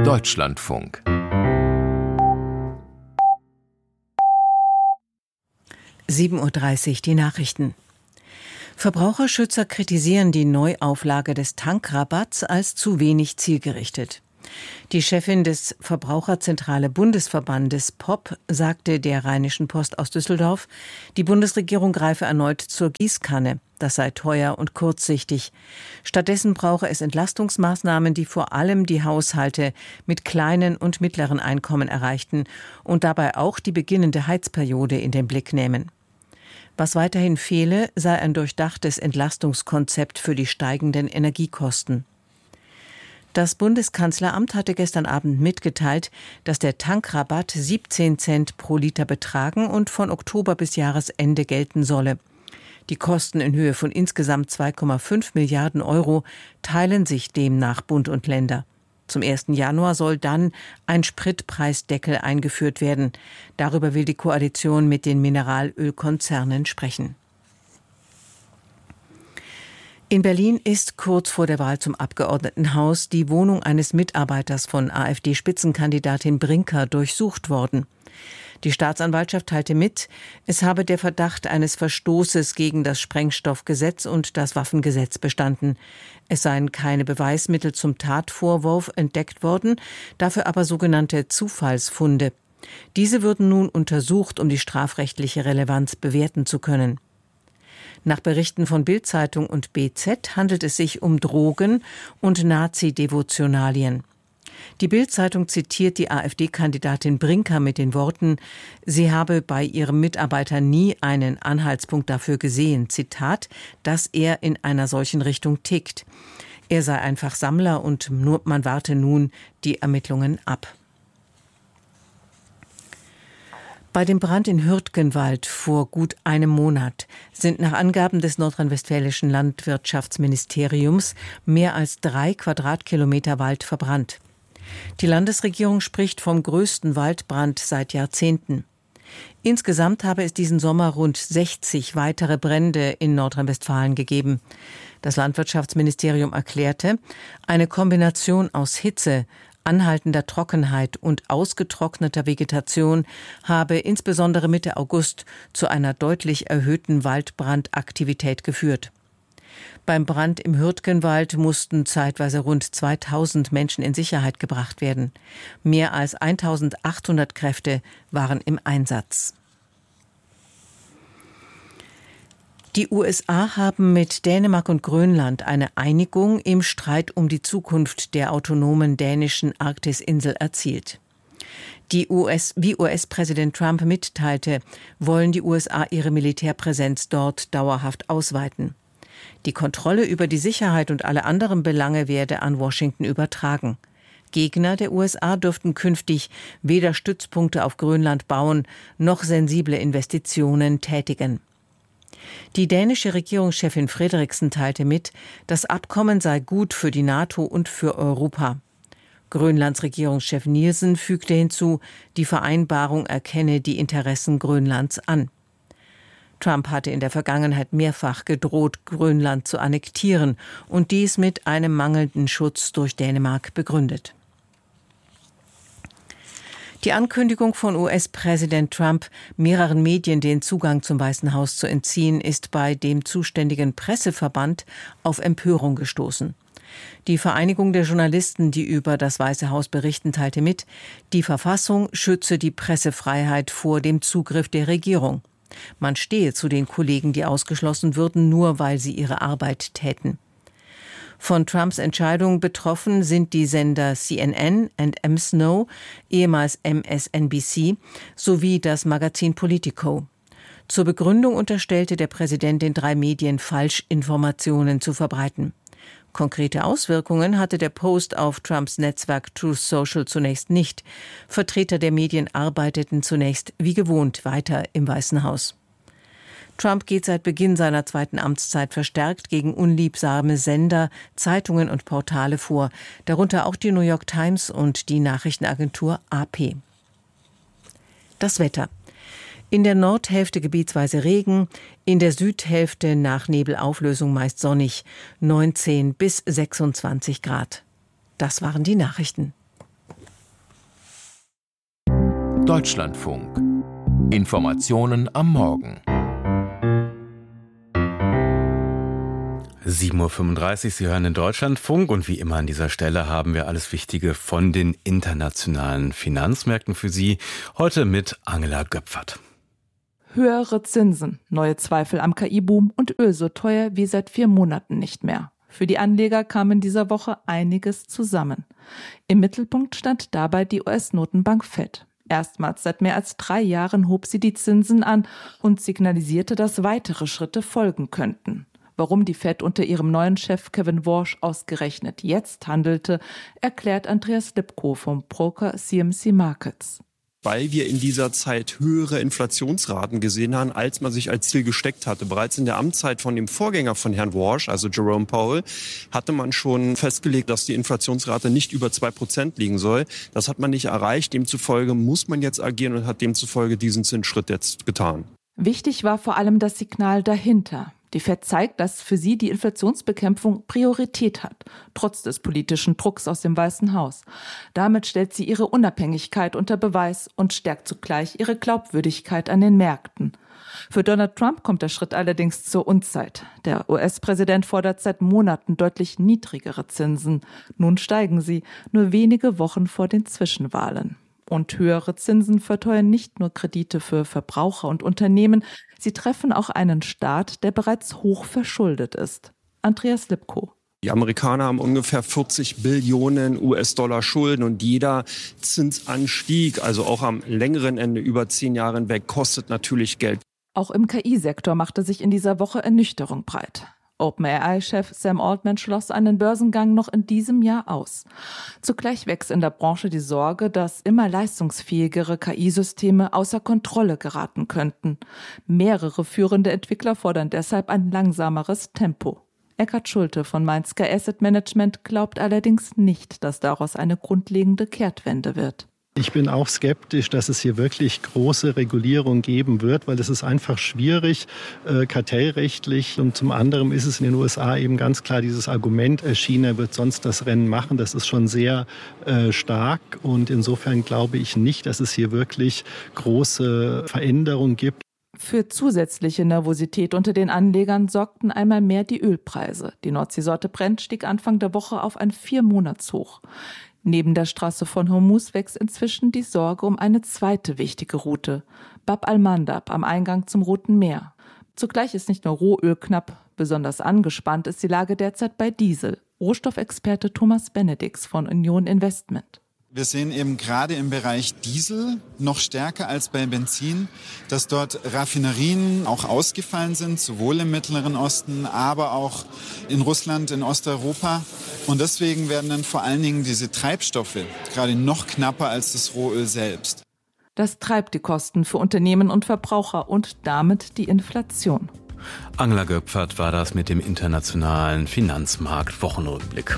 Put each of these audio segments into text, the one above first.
Deutschlandfunk. (7:30 Uhr) die Nachrichten. Verbraucherschützer kritisieren die Neuauflage des Tankrabatts als zu wenig zielgerichtet. Die Chefin des Verbraucherzentrale Bundesverbandes POP sagte der Rheinischen Post aus Düsseldorf, die Bundesregierung greife erneut zur Gießkanne. Das sei teuer und kurzsichtig. Stattdessen brauche es Entlastungsmaßnahmen, die vor allem die Haushalte mit kleinen und mittleren Einkommen erreichten und dabei auch die beginnende Heizperiode in den Blick nehmen. Was weiterhin fehle, sei ein durchdachtes Entlastungskonzept für die steigenden Energiekosten. Das Bundeskanzleramt hatte gestern Abend mitgeteilt, dass der Tankrabatt 17 Cent pro Liter betragen und von Oktober bis Jahresende gelten solle. Die Kosten in Höhe von insgesamt 2,5 Milliarden Euro teilen sich demnach Bund und Länder. Zum 1. Januar soll dann ein Spritpreisdeckel eingeführt werden. Darüber will die Koalition mit den Mineralölkonzernen sprechen. In Berlin ist kurz vor der Wahl zum Abgeordnetenhaus die Wohnung eines Mitarbeiters von AfD-Spitzenkandidatin Brinker durchsucht worden. Die Staatsanwaltschaft teilte mit, es habe der Verdacht eines Verstoßes gegen das Sprengstoffgesetz und das Waffengesetz bestanden. Es seien keine Beweismittel zum Tatvorwurf entdeckt worden, dafür aber sogenannte Zufallsfunde. Diese würden nun untersucht, um die strafrechtliche Relevanz bewerten zu können. Nach Berichten von Bild-Zeitung und BZ handelt es sich um Drogen und Nazi-Devotionalien. Die Bild-Zeitung zitiert die AfD-Kandidatin Brinker mit den Worten, sie habe bei ihrem Mitarbeiter nie einen Anhaltspunkt dafür gesehen, Zitat, dass er in einer solchen Richtung tickt. Er sei einfach Sammler und man warte nun die Ermittlungen ab. Bei dem Brand in Hürtgenwald vor gut einem Monat sind nach Angaben des nordrhein-westfälischen Landwirtschaftsministeriums mehr als 3 Quadratkilometer Wald verbrannt. Die Landesregierung spricht vom größten Waldbrand seit Jahrzehnten. Insgesamt habe es diesen Sommer rund 60 weitere Brände in Nordrhein-Westfalen gegeben. Das Landwirtschaftsministerium erklärte, eine Kombination aus Hitze, anhaltender Trockenheit und ausgetrockneter Vegetation habe insbesondere Mitte August zu einer deutlich erhöhten Waldbrandaktivität geführt. Beim Brand im Hürtgenwald mussten zeitweise rund 2000 Menschen in Sicherheit gebracht werden. Mehr als 1800 Kräfte waren im Einsatz. Die USA haben mit Dänemark und Grönland eine Einigung im Streit um die Zukunft der autonomen dänischen Arktisinsel erzielt. Wie US-Präsident Trump mitteilte, wollen die USA ihre Militärpräsenz dort dauerhaft ausweiten. Die Kontrolle über die Sicherheit und alle anderen Belange werde an Washington übertragen. Gegner der USA dürften künftig weder Stützpunkte auf Grönland bauen, noch sensible Investitionen tätigen. Die dänische Regierungschefin Frederiksen teilte mit, das Abkommen sei gut für die NATO und für Europa. Grönlands Regierungschef Nielsen fügte hinzu, die Vereinbarung erkenne die Interessen Grönlands an. Trump hatte in der Vergangenheit mehrfach gedroht, Grönland zu annektieren und dies mit einem mangelnden Schutz durch Dänemark begründet. Die Ankündigung von US-Präsident Trump, mehreren Medien den Zugang zum Weißen Haus zu entziehen, ist bei dem zuständigen Presseverband auf Empörung gestoßen. Die Vereinigung der Journalisten, die über das Weiße Haus berichten, teilte mit, die Verfassung schütze die Pressefreiheit vor dem Zugriff der Regierung. Man stehe zu den Kollegen, die ausgeschlossen würden, nur weil sie ihre Arbeit täten. Von Trumps Entscheidung betroffen sind die Sender CNN und MSNBC, ehemals MSNBC, sowie das Magazin Politico. Zur Begründung unterstellte der Präsident den 3 Medien, Falschinformationen zu verbreiten. Konkrete Auswirkungen hatte der Post auf Trumps Netzwerk Truth Social zunächst nicht. Vertreter der Medien arbeiteten zunächst wie gewohnt weiter im Weißen Haus. Trump geht seit Beginn seiner 2. Amtszeit verstärkt gegen unliebsame Sender, Zeitungen und Portale vor, darunter auch die New York Times und die Nachrichtenagentur AP. Das Wetter. In der Nordhälfte gebietsweise Regen, in der Südhälfte nach Nebelauflösung meist sonnig, 19 bis 26 Grad. Das waren die Nachrichten. Deutschlandfunk. Informationen am Morgen. 7.35 Uhr, Sie hören den Deutschlandfunk und wie immer an dieser Stelle haben wir alles Wichtige von den internationalen Finanzmärkten für Sie. Heute mit Angela Göpfert. Höhere Zinsen, neue Zweifel am KI-Boom und Öl so teuer wie seit 4 Monaten nicht mehr. Für die Anleger kam in dieser Woche einiges zusammen. Im Mittelpunkt stand dabei die US-Notenbank Fed. Erstmals seit mehr als 3 Jahren hob sie die Zinsen an und signalisierte, dass weitere Schritte folgen könnten. Warum die Fed unter ihrem neuen Chef Kevin Warsh ausgerechnet jetzt handelte, erklärt Andreas Lipko vom Broker CMC Markets. Weil wir in dieser Zeit höhere Inflationsraten gesehen haben, als man sich als Ziel gesteckt hatte. Bereits in der Amtszeit von dem Vorgänger von Herrn Warsh, also Jerome Powell, hatte man schon festgelegt, dass die Inflationsrate nicht über 2% liegen soll. Das hat man nicht erreicht. Demzufolge muss man jetzt agieren und hat demzufolge diesen Zinsschritt jetzt getan. Wichtig war vor allem das Signal dahinter. Die Fed zeigt, dass für sie die Inflationsbekämpfung Priorität hat, trotz des politischen Drucks aus dem Weißen Haus. Damit stellt sie ihre Unabhängigkeit unter Beweis und stärkt zugleich ihre Glaubwürdigkeit an den Märkten. Für Donald Trump kommt der Schritt allerdings zur Unzeit. Der US-Präsident fordert seit Monaten deutlich niedrigere Zinsen. Nun steigen sie, nur wenige Wochen vor den Zwischenwahlen. Und höhere Zinsen verteuern nicht nur Kredite für Verbraucher und Unternehmen, sie treffen auch einen Staat, der bereits hoch verschuldet ist. Andreas Lipko. Die Amerikaner haben ungefähr 40 Billionen US-Dollar Schulden und jeder Zinsanstieg, also auch am längeren Ende über 10 Jahre hinweg, kostet natürlich Geld. Auch im KI-Sektor machte sich in dieser Woche Ernüchterung breit. OpenAI-Chef Sam Altman schloss einen Börsengang noch in diesem Jahr aus. Zugleich wächst in der Branche die Sorge, dass immer leistungsfähigere KI-Systeme außer Kontrolle geraten könnten. Mehrere führende Entwickler fordern deshalb ein langsameres Tempo. Eckhard Schulte von Mainzker Asset Management glaubt allerdings nicht, dass daraus eine grundlegende Kehrtwende wird. Ich bin auch skeptisch, dass es hier wirklich große Regulierung geben wird, weil es ist einfach schwierig, kartellrechtlich. Und zum anderen ist es in den USA eben ganz klar dieses Argument, China wird sonst das Rennen machen. Das ist schon sehr stark. Und insofern glaube ich nicht, dass es hier wirklich große Veränderungen gibt. Für zusätzliche Nervosität unter den Anlegern sorgten einmal mehr die Ölpreise. Die Nordseesorte Brent stieg Anfang der Woche auf ein 4-Monatshoch. Neben der Straße von Hormuz wächst inzwischen die Sorge um eine zweite wichtige Route, Bab al-Mandab am Eingang zum Roten Meer. Zugleich ist nicht nur Rohöl knapp, besonders angespannt ist die Lage derzeit bei Diesel. Rohstoffexperte Thomas Benedix von Union Investment. Wir sehen eben gerade im Bereich Diesel noch stärker als bei Benzin, dass dort Raffinerien auch ausgefallen sind, sowohl im Mittleren Osten, aber auch in Russland, in Osteuropa. Und deswegen werden dann vor allen Dingen diese Treibstoffe gerade noch knapper als das Rohöl selbst. Das treibt die Kosten für Unternehmen und Verbraucher und damit die Inflation. Angela Göpfert war das mit dem internationalen Finanzmarkt-Wochenrückblick.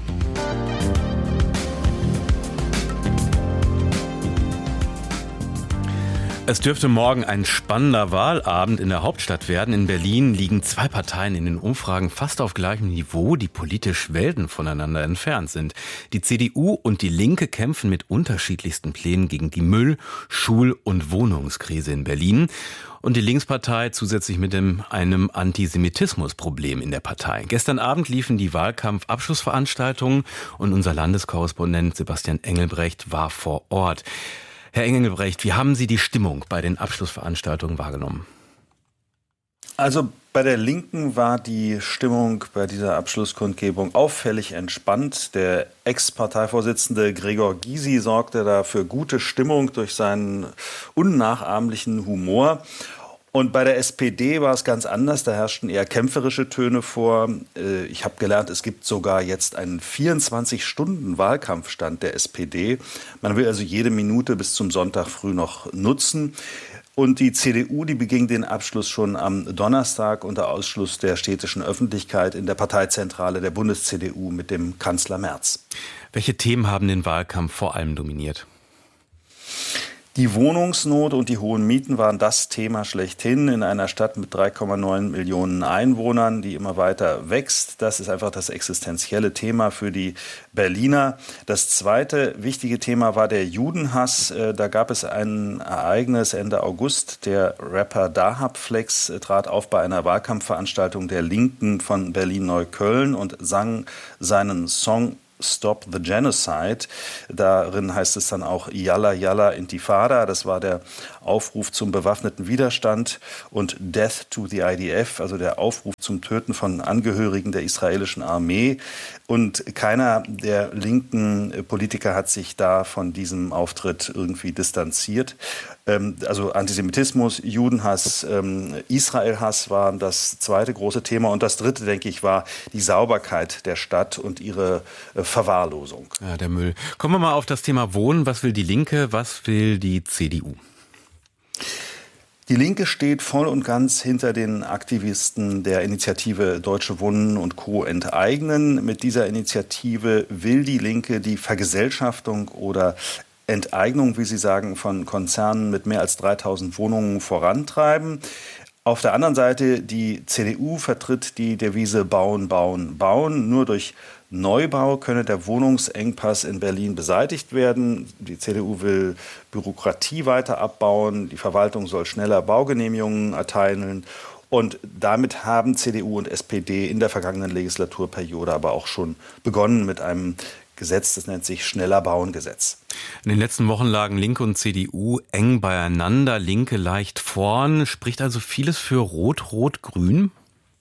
Es dürfte morgen ein spannender Wahlabend in der Hauptstadt werden. In Berlin liegen 2 Parteien in den Umfragen fast auf gleichem Niveau, die politisch Welten voneinander entfernt sind. Die CDU und die Linke kämpfen mit unterschiedlichsten Plänen gegen die Müll-, Schul- und Wohnungskrise in Berlin. Und die Linkspartei zusätzlich mit einem Antisemitismusproblem in der Partei. Gestern Abend liefen die Wahlkampfabschlussveranstaltungen und unser Landeskorrespondent Sebastian Engelbrecht war vor Ort. Herr Engelbrecht, wie haben Sie die Stimmung bei den Abschlussveranstaltungen wahrgenommen? Also bei der Linken war die Stimmung bei dieser Abschlusskundgebung auffällig entspannt. Der Ex-Parteivorsitzende Gregor Gysi sorgte da für gute Stimmung durch seinen unnachahmlichen Humor. Und bei der SPD war es ganz anders, da herrschten eher kämpferische Töne vor. Ich habe gelernt, es gibt sogar jetzt einen 24-Stunden-Wahlkampfstand der SPD. Man will also jede Minute bis zum Sonntag früh noch nutzen. Und die CDU, die beging den Abschluss schon am Donnerstag unter Ausschluss der städtischen Öffentlichkeit in der Parteizentrale der Bundes-CDU mit dem Kanzler Merz. Welche Themen haben den Wahlkampf vor allem dominiert? Die Wohnungsnot und die hohen Mieten waren das Thema schlechthin in einer Stadt mit 3,9 Millionen Einwohnern, die immer weiter wächst. Das ist einfach das existenzielle Thema für die Berliner. Das zweite wichtige Thema war der Judenhass. Da gab es ein Ereignis Ende August. Der Rapper Dahab Flex trat auf bei einer Wahlkampfveranstaltung der Linken von Berlin-Neukölln und sang seinen Song Stop the Genocide. Darin heißt es dann auch Yalla Yalla Intifada. Das war der Aufruf zum bewaffneten Widerstand, und Death to the IDF, also der Aufruf zum Töten von Angehörigen der israelischen Armee. Und keiner der linken Politiker hat sich da von diesem Auftritt irgendwie distanziert. Also Antisemitismus, Judenhass, Israelhass waren das zweite große Thema. Und das dritte, denke ich, war die Sauberkeit der Stadt und ihre Verwahrlosung. Ja, der Müll. Kommen wir mal auf das Thema Wohnen. Was will die Linke, was will die CDU? Die Linke steht voll und ganz hinter den Aktivisten der Initiative Deutsche Wohnen und Co. enteignen. Mit dieser Initiative will die Linke die Vergesellschaftung oder Enteignung, wie sie sagen, von Konzernen mit mehr als 3000 Wohnungen vorantreiben. Auf der anderen Seite, die CDU vertritt die Devise Bauen, Bauen, Bauen. Nur durch Neubau könne der Wohnungsengpass in Berlin beseitigt werden. Die CDU will Bürokratie weiter abbauen. Die Verwaltung soll schneller Baugenehmigungen erteilen. Und damit haben CDU und SPD in der vergangenen Legislaturperiode aber auch schon begonnen mit einem Gesetz, das nennt sich Schneller-Bauen-Gesetz. In den letzten Wochen lagen Linke und CDU eng beieinander, Linke leicht vorn. Spricht also vieles für Rot-Rot-Grün?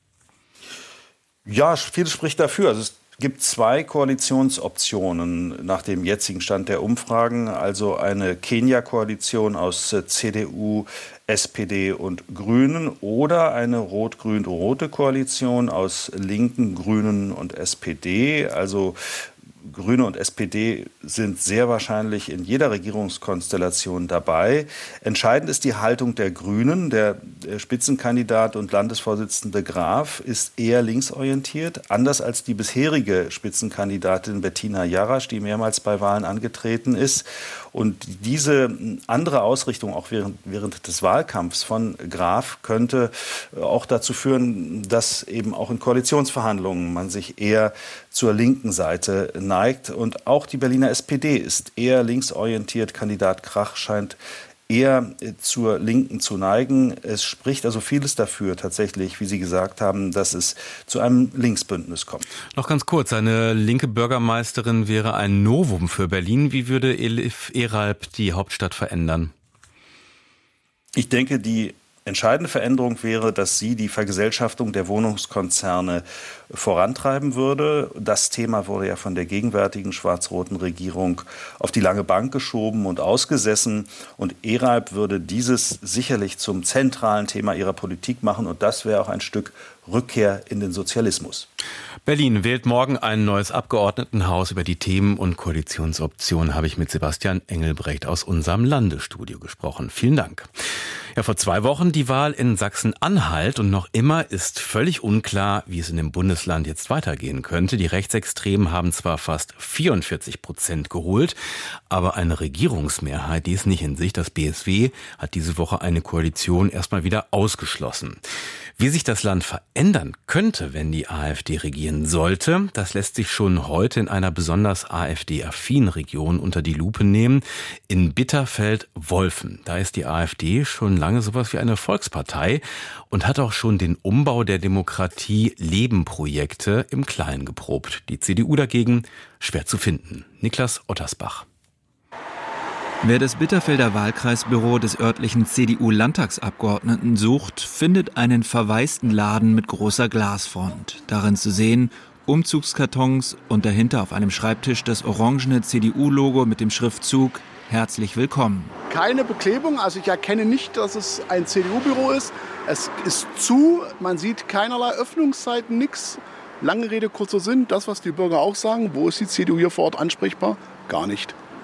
Ja, vieles spricht dafür. Also es gibt zwei Koalitionsoptionen nach dem jetzigen Stand der Umfragen. Also eine Kenia-Koalition aus CDU, SPD und Grünen oder eine rot-grün-rote Koalition aus Linken, Grünen und SPD. Also Grüne und SPD sind sehr wahrscheinlich in jeder Regierungskonstellation dabei. Entscheidend ist die Haltung der Grünen. Der Spitzenkandidat und Landesvorsitzende Graf ist eher linksorientiert, anders als die bisherige Spitzenkandidatin Bettina Jarasch, die mehrmals bei Wahlen angetreten ist. Und diese andere Ausrichtung auch während des Wahlkampfs von Graf könnte auch dazu führen, dass eben auch in Koalitionsverhandlungen man sich eher zur linken Seite neigt. Und auch die Berliner SPD ist eher linksorientiert. Kandidat Krach scheint eher zur Linken zu neigen. Es spricht also vieles dafür tatsächlich, wie Sie gesagt haben, dass es zu einem Linksbündnis kommt. Noch ganz kurz, eine linke Bürgermeisterin wäre ein Novum für Berlin. Wie würde Elif Eralp die Hauptstadt verändern? Ich denke, die entscheidende Veränderung wäre, dass sie die Vergesellschaftung der Wohnungskonzerne vorantreiben würde. Das Thema wurde ja von der gegenwärtigen schwarz-roten Regierung auf die lange Bank geschoben und ausgesessen. Und Eralp würde dieses sicherlich zum zentralen Thema ihrer Politik machen. Und das wäre auch ein Stück Rückkehr in den Sozialismus. Berlin wählt morgen ein neues Abgeordnetenhaus. Über die Themen und Koalitionsoptionen habe ich mit Sebastian Engelbrecht aus unserem Landesstudio gesprochen. Vielen Dank. Ja, vor 2 Wochen die Wahl in Sachsen-Anhalt und noch immer ist völlig unklar, wie es in dem Bundesland jetzt weitergehen könnte. Die Rechtsextremen haben zwar fast 44% geholt, aber eine Regierungsmehrheit, die ist nicht in Sicht. Das BSW hat diese Woche eine Koalition erstmal wieder ausgeschlossen. Wie sich das Land verändern könnte, wenn die AfD regieren sollte, das lässt sich schon heute in einer besonders AfD-affinen Region unter die Lupe nehmen. In Bitterfeld-Wolfen. Da ist die AfD schon lange sowas wie eine Volkspartei und hat auch schon den Umbau der Demokratie-Leben-Projekte im Kleinen geprobt. Die CDU dagegen schwer zu finden. Niklas Ottersbach. Wer das Bitterfelder Wahlkreisbüro des örtlichen CDU-Landtagsabgeordneten sucht, findet einen verwaisten Laden mit großer Glasfront. Darin zu sehen Umzugskartons und dahinter auf einem Schreibtisch das orangene CDU-Logo mit dem Schriftzug »Herzlich willkommen«. Keine Beklebung, also ich erkenne nicht, dass es ein CDU-Büro ist. Es ist zu, man sieht keinerlei Öffnungszeiten, nichts. Lange Rede, kurzer Sinn, das, was die Bürger auch sagen, wo ist die CDU hier vor Ort ansprechbar? Gar nicht.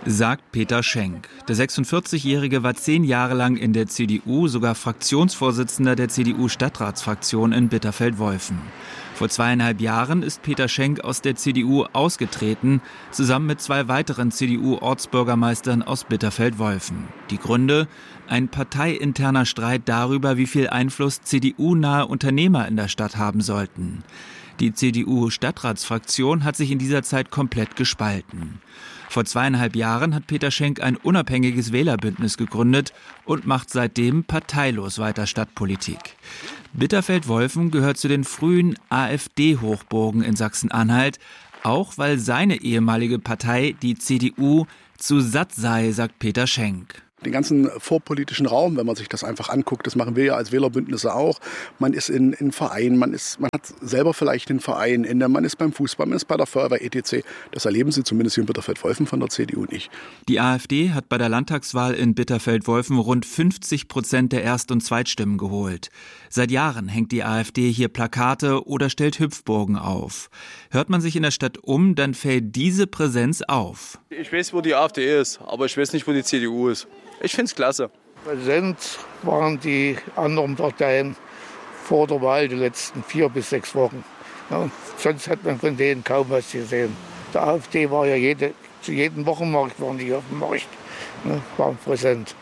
sagt Peter Schenk. Der 46-Jährige war 10 Jahre lang in der CDU, sogar Fraktionsvorsitzender der CDU-Stadtratsfraktion in Bitterfeld-Wolfen. Vor 2,5 Jahren ist Peter Schenk aus der CDU ausgetreten, zusammen mit 2 weiteren CDU-Ortsbürgermeistern aus Bitterfeld-Wolfen. Die Gründe? Ein parteiinterner Streit darüber, wie viel Einfluss CDU-nahe Unternehmer in der Stadt haben sollten. Die CDU-Stadtratsfraktion hat sich in dieser Zeit komplett gespalten. Vor 2,5 Jahren hat Peter Schenk ein unabhängiges Wählerbündnis gegründet und macht seitdem parteilos weiter Stadtpolitik. Bitterfeld-Wolfen gehört zu den frühen AfD-Hochburgen in Sachsen-Anhalt, auch weil seine ehemalige Partei, die CDU, zu satt sei, sagt Peter Schenk. Den ganzen vorpolitischen Raum, wenn man sich das einfach anguckt, das machen wir ja als Wählerbündnisse auch. Man ist in Vereinen, man hat selber vielleicht einen Verein, man ist beim Fußball, man ist bei der Feuerwehr etc. Das erleben Sie zumindest hier in Bitterfeld-Wolfen von der CDU nicht. Die AfD hat bei der Landtagswahl in Bitterfeld-Wolfen rund 50% der Erst- und Zweitstimmen geholt. Seit Jahren hängt die AfD hier Plakate oder stellt Hüpfburgen auf. Hört man sich in der Stadt um, dann fällt diese Präsenz auf. Ich weiß, wo die AfD ist, aber ich weiß nicht, wo die CDU ist. Ich finde es klasse. Präsent waren die anderen Parteien vor der Wahl die letzten 4 bis 6 Wochen. Ja, sonst hat man von denen kaum was gesehen. Der AfD war ja zu jedem Wochenmarkt waren die auf dem Markt, waren präsent.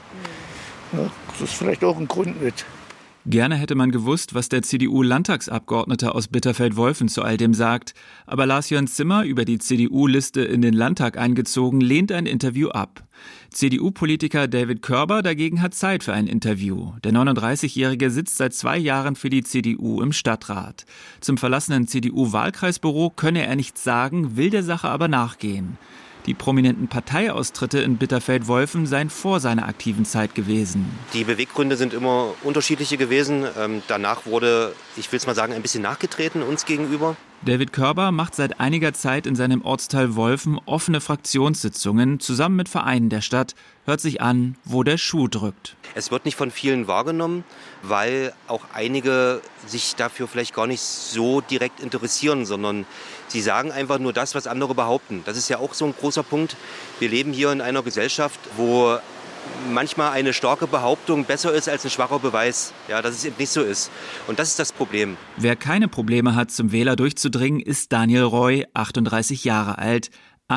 Ja, das ist vielleicht auch ein Grund mit. Gerne hätte man gewusst, was der CDU-Landtagsabgeordnete aus Bitterfeld-Wolfen zu all dem sagt. Aber Lars-Jörn Zimmer, über die CDU-Liste in den Landtag eingezogen, lehnt ein Interview ab. CDU-Politiker David Körber dagegen hat Zeit für ein Interview. Der 39-Jährige sitzt seit 2 Jahren für die CDU im Stadtrat. Zum verlassenen CDU-Wahlkreisbüro könne er nichts sagen, will der Sache aber nachgehen. Die prominenten Parteiaustritte in Bitterfeld-Wolfen seien vor seiner aktiven Zeit gewesen. Die Beweggründe sind immer unterschiedliche gewesen. Danach wurde, ich will es mal sagen, ein bisschen nachgetreten uns gegenüber. David Körber macht seit einiger Zeit in seinem Ortsteil Wolfen offene Fraktionssitzungen zusammen mit Vereinen der Stadt, hört sich an, wo der Schuh drückt. Es wird nicht von vielen wahrgenommen, weil auch einige sich dafür vielleicht gar nicht so direkt interessieren, sondern sie sagen einfach nur das, was andere behaupten. Das ist ja auch so ein großer Punkt. Wir leben hier in einer Gesellschaft, wo manchmal eine starke Behauptung besser ist als ein schwacher Beweis, ja, dass es eben nicht so ist. Und das ist das Problem. Wer keine Probleme hat, zum Wähler durchzudringen, ist Daniel Roy, 38 Jahre alt,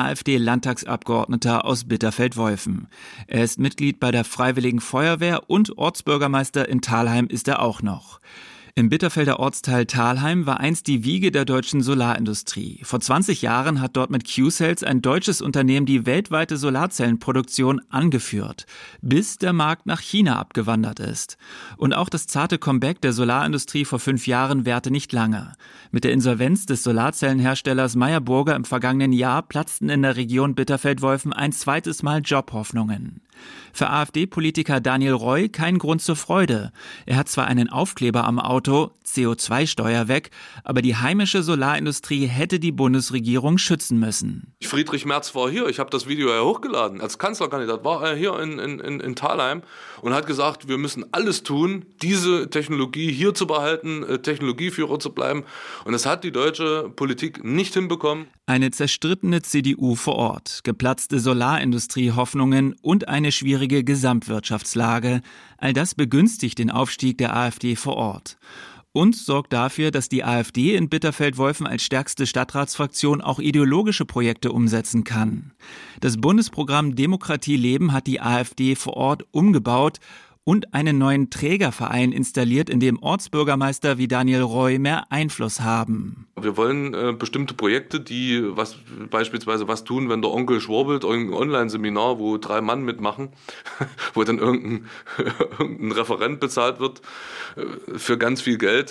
AfD-Landtagsabgeordneter aus Bitterfeld-Wolfen. Er ist Mitglied bei der Freiwilligen Feuerwehr und Ortsbürgermeister in Thalheim ist er auch noch. Im Bitterfelder Ortsteil Thalheim war einst die Wiege der deutschen Solarindustrie. Vor 20 Jahren hat dort mit Q-Cells ein deutsches Unternehmen die weltweite Solarzellenproduktion angeführt, bis der Markt nach China abgewandert ist. Und auch das zarte Comeback der Solarindustrie vor 5 Jahren währte nicht lange. Mit der Insolvenz des Solarzellenherstellers Meyer Burger im vergangenen Jahr platzten in der Region Bitterfeld-Wolfen ein zweites Mal Jobhoffnungen. Für AfD-Politiker Daniel Roy kein Grund zur Freude. Er hat zwar einen Aufkleber am Auto, CO2-Steuer weg, aber die heimische Solarindustrie hätte die Bundesregierung schützen müssen. Friedrich Merz war hier, ich habe das Video ja hochgeladen. Als Kanzlerkandidat war er hier in Thalheim und hat gesagt, wir müssen alles tun, diese Technologie hier zu behalten, Technologieführer zu bleiben. Und das hat die deutsche Politik nicht hinbekommen. Eine zerstrittene CDU vor Ort, geplatzte Solarindustrie-Hoffnungen und eine schwierige Gesamtwirtschaftslage. All das begünstigt den Aufstieg der AfD vor Ort. Und sorgt dafür, dass die AfD in Bitterfeld-Wolfen als stärkste Stadtratsfraktion auch ideologische Projekte umsetzen kann. Das Bundesprogramm Demokratie leben hat die AfD vor Ort umgebaut und einen neuen Trägerverein installiert, in dem Ortsbürgermeister wie Daniel Roy mehr Einfluss haben. Wir wollen bestimmte Projekte, die beispielsweise was tun, wenn der Onkel schwurbelt, irgendein Online-Seminar, wo 3 Mann mitmachen, wo dann irgendein Referent bezahlt wird für ganz viel Geld.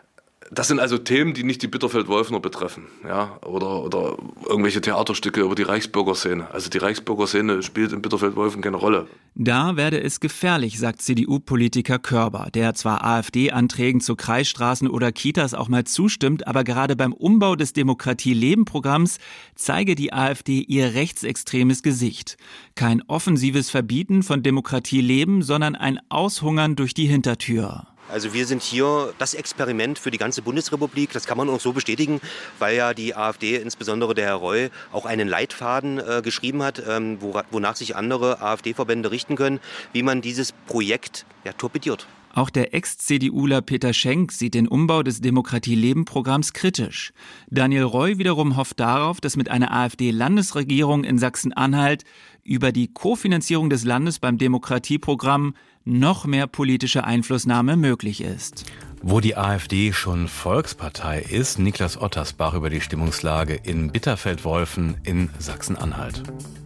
Das sind also Themen, die nicht die Bitterfeld-Wolfener betreffen, ja, oder irgendwelche Theaterstücke über die Reichsbürgerszene. Also die Reichsbürgerszene spielt in Bitterfeld-Wolfen keine Rolle. Da werde es gefährlich, sagt CDU-Politiker Körber, der zwar AfD-Anträgen zu Kreisstraßen oder Kitas auch mal zustimmt, aber gerade beim Umbau des Demokratie-Leben-Programms zeige die AfD ihr rechtsextremes Gesicht. Kein offensives Verbieten von Demokratie leben, sondern ein Aushungern durch die Hintertür. Also wir sind hier das Experiment für die ganze Bundesrepublik. Das kann man auch so bestätigen, weil ja die AfD, insbesondere der Herr Reul, auch einen Leitfaden geschrieben hat, wonach sich andere AfD-Verbände richten können, wie man dieses Projekt torpediert. Auch der Ex-CDUler Peter Schenk sieht den Umbau des Demokratie-Leben-Programms kritisch. Daniel Roy wiederum hofft darauf, dass mit einer AfD-Landesregierung in Sachsen-Anhalt über die Kofinanzierung des Landes beim Demokratieprogramm noch mehr politische Einflussnahme möglich ist. Wo die AfD schon Volkspartei ist, Niklas Ottersbach über die Stimmungslage in Bitterfeld-Wolfen in Sachsen-Anhalt.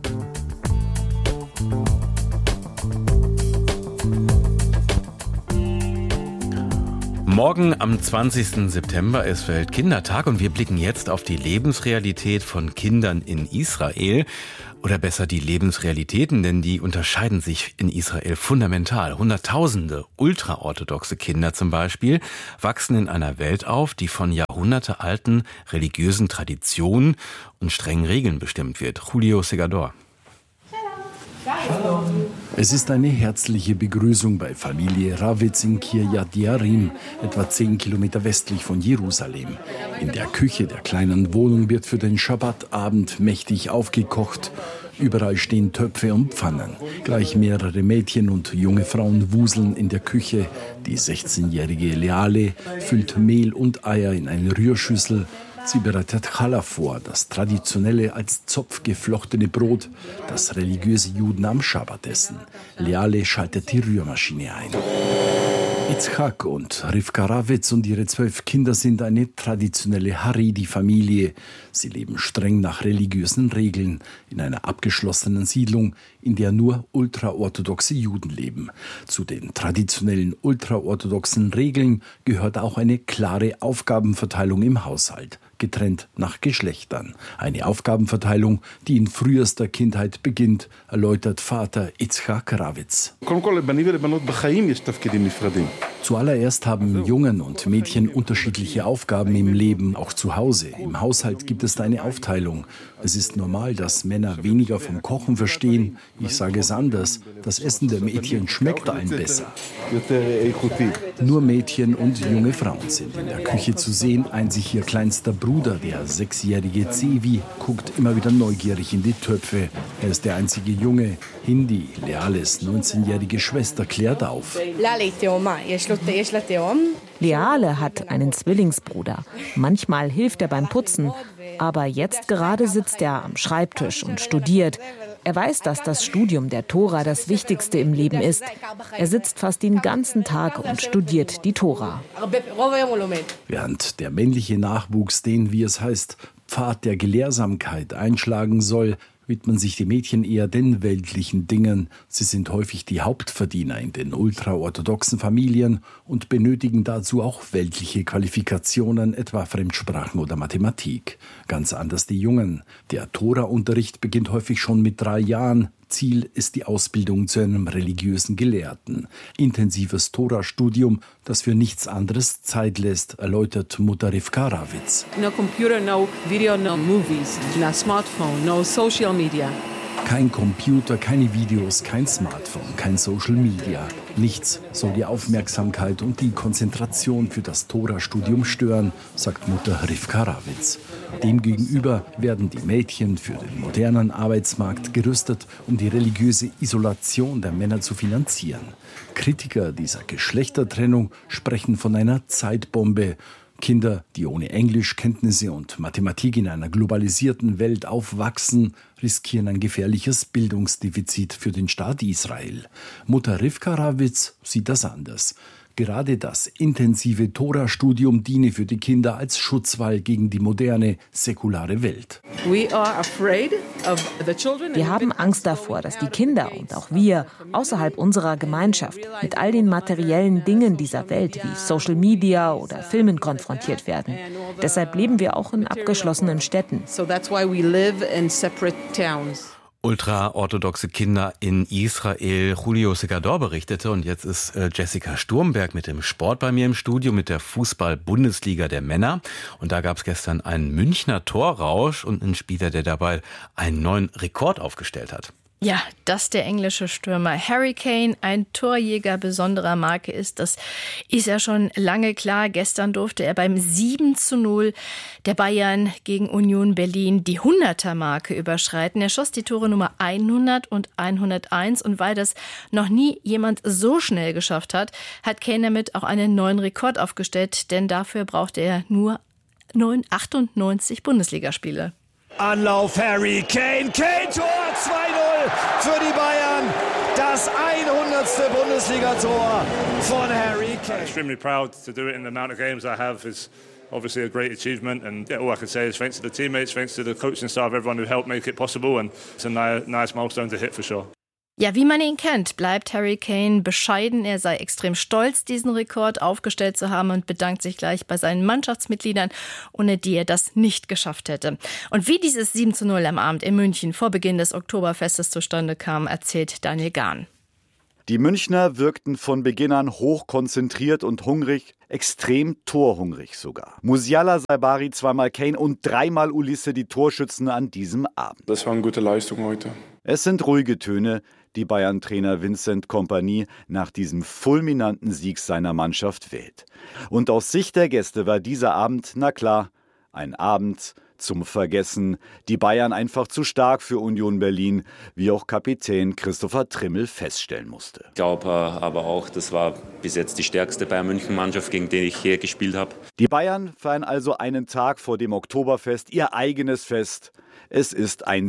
Morgen am 20. September ist Weltkindertag und wir blicken jetzt auf die Lebensrealität von Kindern in Israel. Oder besser die Lebensrealitäten, denn die unterscheiden sich in Israel fundamental. Hunderttausende ultraorthodoxe Kinder zum Beispiel wachsen in einer Welt auf, die von jahrhundertealten religiösen Traditionen und strengen Regeln bestimmt wird. Julio Segador. Es ist eine herzliche Begrüßung bei Familie Ravitz in Kiryat Jearim, etwa 10 Kilometer westlich von Jerusalem. In der Küche der kleinen Wohnung wird für den Schabbatabend mächtig aufgekocht. Überall stehen Töpfe und Pfannen. Gleich mehrere Mädchen und junge Frauen wuseln in der Küche. Die 16-jährige Leale füllt Mehl und Eier in eine Rührschüssel. Sie bereitet Challah vor, das traditionelle als Zopf geflochtene Brot, das religiöse Juden am Schabbat essen. Leale schaltet die Rührmaschine ein. Itzhak und Rivka Ravitz und ihre 12 Kinder sind eine traditionelle Haredi-Familie. Sie leben streng nach religiösen Regeln in einer abgeschlossenen Siedlung, in der nur ultraorthodoxe Juden leben. Zu den traditionellen ultraorthodoxen Regeln gehört auch eine klare Aufgabenverteilung im Haushalt, getrennt nach Geschlechtern. Eine Aufgabenverteilung, die in frühester Kindheit beginnt, erläutert Vater Itzhak Ravitz. Zuallererst haben Jungen und Mädchen unterschiedliche Aufgaben im Leben, auch zu Hause. Im Haushalt gibt es eine Aufteilung. Es ist normal, dass Männer weniger vom Kochen verstehen. Ich sage es anders, das Essen der Mädchen schmeckt allen besser. Nur Mädchen und junge Frauen sind in der Küche zu sehen. Einzig ihr kleinster Bruder, der 6-jährige Zevi, guckt immer wieder neugierig in die Töpfe. Er ist der einzige Junge. Hindi, Leales 19-jährige Schwester, klärt auf. Leale hat einen Zwillingsbruder. Manchmal hilft er beim Putzen, aber jetzt gerade sitzt er am Schreibtisch und studiert. Er weiß, dass das Studium der Tora das Wichtigste im Leben ist. Er sitzt fast den ganzen Tag und studiert die Tora. Während der männliche Nachwuchs den, wie es heißt, Pfad der Gelehrsamkeit einschlagen soll, widmen sich die Mädchen eher den weltlichen Dingen. Sie sind häufig die Hauptverdiener in den ultraorthodoxen Familien und benötigen dazu auch weltliche Qualifikationen, etwa Fremdsprachen oder Mathematik. Ganz anders die Jungen. Der Tora-Unterricht beginnt häufig schon mit 3 Jahren. Ziel ist die Ausbildung zu einem religiösen Gelehrten. Intensives Tora-Studium, das für nichts anderes Zeit lässt, erläutert Mutter Rivka Ravitz. No computer, no video, no movies, no smartphone, no social media. Kein Computer, keine Videos, kein Smartphone, kein Social Media. Nichts soll die Aufmerksamkeit und die Konzentration für das Tora-Studium stören, sagt Mutter Rivka Ravitz. Demgegenüber werden die Mädchen für den modernen Arbeitsmarkt gerüstet, um die religiöse Isolation der Männer zu finanzieren. Kritiker dieser Geschlechtertrennung sprechen von einer Zeitbombe. Kinder, die ohne Englischkenntnisse und Mathematik in einer globalisierten Welt aufwachsen, riskieren ein gefährliches Bildungsdefizit für den Staat Israel. Mutter Rivka Ravitz sieht das anders. Gerade das intensive Tora-Studium diene für die Kinder als Schutzwall gegen die moderne, säkulare Welt. Wir haben Angst davor, dass die Kinder und auch wir außerhalb unserer Gemeinschaft mit all den materiellen Dingen dieser Welt wie Social Media oder Filmen konfrontiert werden. Deshalb leben wir auch in abgeschlossenen Städten. Ultraorthodoxe Kinder in Israel. Julio Segador berichtete und jetzt ist Jessica Sturmberg mit dem Sport bei mir im Studio, mit der Fußball-Bundesliga der Männer. Und da gab es gestern einen Münchner Torrausch und einen Spieler, der dabei einen neuen Rekord aufgestellt hat. Ja, dass der englische Stürmer Harry Kane ein Torjäger besonderer Marke ist, das ist ja schon lange klar. Gestern durfte er beim 7:0 der Bayern gegen Union Berlin die 100er-Marke überschreiten. Er schoss die Tore Nummer 100 und 101 und weil das noch nie jemand so schnell geschafft hat, hat Kane damit auch einen neuen Rekord aufgestellt, denn dafür brauchte er nur 98 Bundesligaspiele. Anlauf Harry Kane, Tor 2:0 für die Bayern. Das 100. Bundesligator von Harry Kane. Extremely proud to do it in the amount of games I have is obviously a great achievement, and all I can say is thanks to the teammates, thanks to the coaching staff, everyone who helped make it possible, and it's a nice milestone to hit for sure. Ja, wie man ihn kennt, bleibt Harry Kane bescheiden. Er sei extrem stolz, diesen Rekord aufgestellt zu haben und bedankt sich gleich bei seinen Mannschaftsmitgliedern, ohne die er das nicht geschafft hätte. Und wie dieses 7:0 am Abend in München vor Beginn des Oktoberfestes zustande kam, erzählt Daniel Gahn. Die Münchner wirkten von Beginn an hochkonzentriert und hungrig, extrem torhungrig sogar. Musiala, Saibari, zweimal Kane und dreimal Ulisse die Torschützen an diesem Abend. Das war eine gute Leistung heute. Es sind ruhige Töne, die Bayern-Trainer Vincent Kompany nach diesem fulminanten Sieg seiner Mannschaft wählt. Und aus Sicht der Gäste war dieser Abend, na klar, ein Abend zum Vergessen. Die Bayern einfach zu stark für Union Berlin, wie auch Kapitän Christopher Trimmel feststellen musste. Ich glaube aber auch, das war bis jetzt die stärkste Bayern-München-Mannschaft, gegen die ich hier gespielt habe. Die Bayern feiern also einen Tag vor dem Oktoberfest ihr eigenes Fest. Es ist ein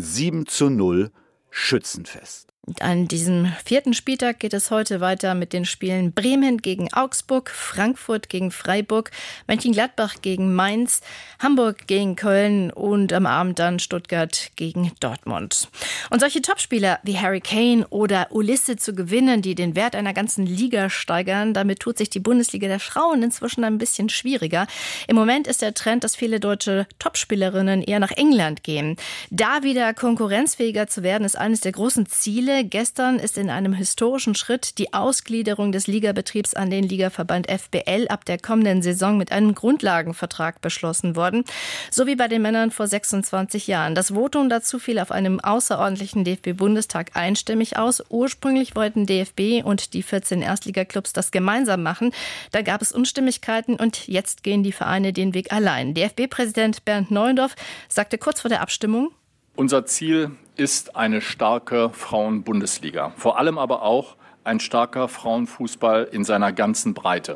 7:0 Schützenfest. Und an diesem 4. Spieltag geht es heute weiter mit den Spielen Bremen gegen Augsburg, Frankfurt gegen Freiburg, Mönchengladbach gegen Mainz, Hamburg gegen Köln und am Abend dann Stuttgart gegen Dortmund. Und solche Topspieler wie Harry Kane oder Ulisse zu gewinnen, die den Wert einer ganzen Liga steigern, damit tut sich die Bundesliga der Frauen inzwischen ein bisschen schwieriger. Im Moment ist der Trend, dass viele deutsche Topspielerinnen eher nach England gehen. Da wieder konkurrenzfähiger zu werden, ist eines der großen Ziele. Gestern ist in einem historischen Schritt die Ausgliederung des Ligabetriebs an den Ligaverband FBL ab der kommenden Saison mit einem Grundlagenvertrag beschlossen worden, so wie bei den Männern vor 26 Jahren. Das Votum dazu fiel auf einem außerordentlichen DFB-Bundestag einstimmig aus. Ursprünglich wollten DFB und die 14 Erstligaklubs das gemeinsam machen. Da gab es Unstimmigkeiten und jetzt gehen die Vereine den Weg allein. DFB-Präsident Bernd Neuendorf sagte kurz vor der Abstimmung: Unser Ziel ist eine starke Frauen-Bundesliga. Vor allem aber auch ein starker Frauenfußball in seiner ganzen Breite.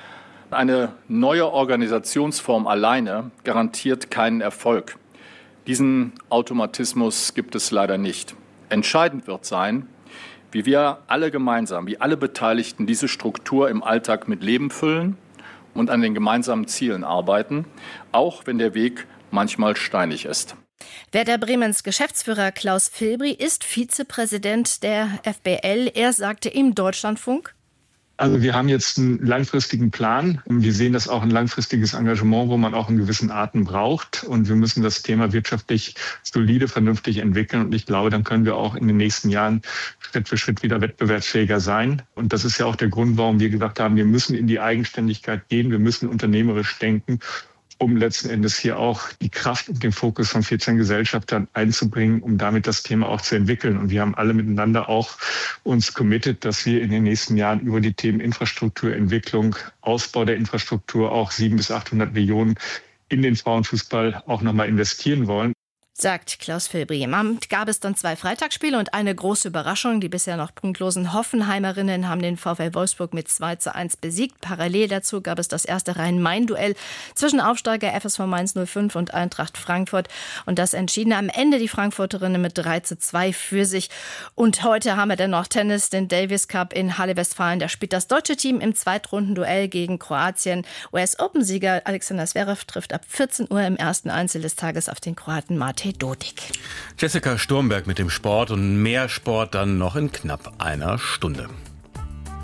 Eine neue Organisationsform alleine garantiert keinen Erfolg. Diesen Automatismus gibt es leider nicht. Entscheidend wird sein, wie wir alle gemeinsam, wie alle Beteiligten diese Struktur im Alltag mit Leben füllen und an den gemeinsamen Zielen arbeiten, auch wenn der Weg manchmal steinig ist. Werder Bremens Geschäftsführer Klaus Filbri ist Vizepräsident der FBL. Er sagte im Deutschlandfunk: Also wir haben jetzt einen langfristigen Plan. Wir sehen das auch ein langfristiges Engagement, wo man auch einen gewissen Atem braucht. Und wir müssen das Thema wirtschaftlich solide, vernünftig entwickeln. Und ich glaube, dann können wir auch in den nächsten Jahren Schritt für Schritt wieder wettbewerbsfähiger sein. Und das ist ja auch der Grund, warum wir gesagt haben, wir müssen in die Eigenständigkeit gehen. Wir müssen unternehmerisch denken, um letzten Endes hier auch die Kraft und den Fokus von 14 Gesellschaftern einzubringen, um damit das Thema auch zu entwickeln. Und wir haben alle miteinander auch uns committed, dass wir in den nächsten Jahren über die Themen Infrastrukturentwicklung, Ausbau der Infrastruktur auch 700 bis 800 Millionen in den Frauenfußball auch nochmal investieren wollen. Sagt Klaus Filbri. Am Abend gab es dann 2 Freitagsspiele und eine große Überraschung. Die bisher noch punktlosen Hoffenheimerinnen haben den VfL Wolfsburg mit 2:1 besiegt. Parallel dazu gab es das erste Rhein-Main-Duell zwischen Aufsteiger FSV Mainz 05 und Eintracht Frankfurt. Und das entschieden am Ende die Frankfurterinnen mit 3:2 für sich. Und heute haben wir dann noch Tennis, den Davis Cup in Halle-Westfalen. Da spielt das deutsche Team im Zweitrundenduell gegen Kroatien. US-Open-Sieger Alexander Zverev trifft ab 14 Uhr im ersten Einzel des Tages auf den Kroaten Mate Dodik. Jessica Sturmberg mit dem Sport und mehr Sport dann noch in knapp einer Stunde.